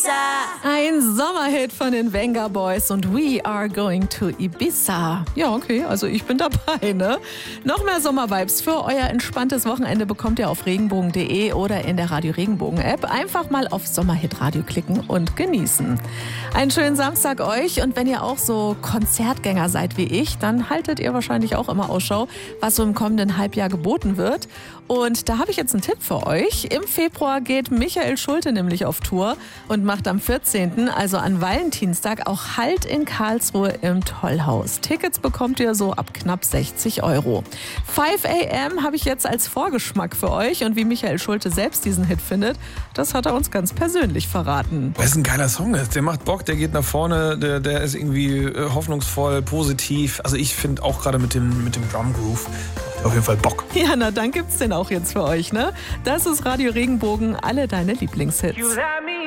Ibiza. Ein Sommerhit von den Venga Boys und We Are Going to Ibiza. Ja, okay, also ich bin dabei, ne? Noch mehr Sommervibes für euer entspanntes Wochenende bekommt ihr auf regenbogen.de oder in der Radio Regenbogen App. Einfach mal auf Sommerhit Radio klicken und genießen. Einen schönen Samstag euch, und wenn ihr auch so Konzertgänger seid wie ich, dann haltet ihr wahrscheinlich auch immer Ausschau, was so im kommenden Halbjahr geboten wird. Und da habe ich jetzt einen Tipp für euch. Im Februar geht Michael Schulte nämlich auf Tour und macht am 14., also an Valentinstag, auch Halt in Karlsruhe im Tollhaus. Tickets bekommt ihr so ab knapp 60 €. 5 AM habe ich jetzt als Vorgeschmack für euch, und wie Michael Schulte selbst diesen Hit findet, das hat er uns ganz persönlich verraten. Das ist ein geiler Song, der macht Bock, der geht nach vorne, der ist irgendwie hoffnungsvoll, positiv. Also ich finde auch gerade mit dem Drum Groove auf jeden Fall Bock. Ja, na dann gibt's den auch jetzt für euch, ne? Das ist Radio Regenbogen, alle deine Lieblingshits.